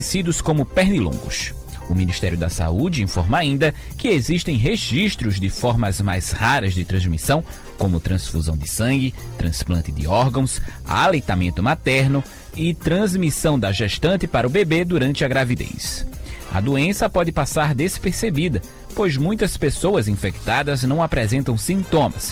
conhecidos como pernilongos. O Ministério da Saúde informa ainda que existem registros de formas mais raras de transmissão, como transfusão de sangue, transplante de órgãos, aleitamento materno e transmissão da gestante para o bebê durante a gravidez. A doença pode passar despercebida, pois muitas pessoas infectadas não apresentam sintomas